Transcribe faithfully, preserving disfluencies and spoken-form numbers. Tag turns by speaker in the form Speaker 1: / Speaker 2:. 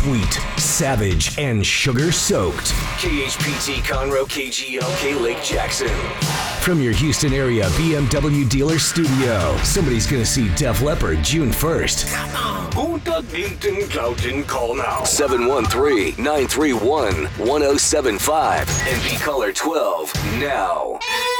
Speaker 1: sweet, savage, and sugar-soaked. K H P T Conroe, K G L K Lake Jackson. From your Houston area B M W dealer studio, somebody's going to see Def Leppard June first. Punta Dinton Cloughton, call now. seven one three, nine three one, one oh seven five and be caller twelve now.